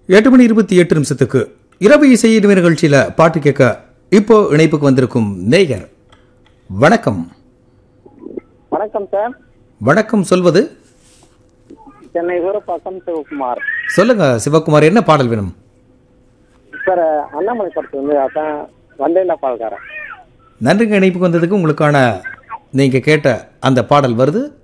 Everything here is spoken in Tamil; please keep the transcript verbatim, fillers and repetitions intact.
எட்டு மணி இருபத்தி எட்டு நிமிஷத்துக்கு இரவு இசை நிகழ்ச்சியில பாட்டு கேட்க இப்போ இணைப்புக்கு வந்திருக்கும் நேயர். வணக்கம். வணக்கம் சார். வணக்கம். சொல்வது சென்னை ஊரப்பாக்கம் சிவகுமார். சொல்லுங்க சிவகுமார், என்ன பாடல் வேணும் சார்? அண்ணாமலை படத்து வந்து அதான் வந்தேன்டா பால்காரன். நன்றிங்க. இணைப்புக்கு வந்ததுக்கு உங்களுக்கான நீங்க கேட்ட அந்த பாடல் வருது.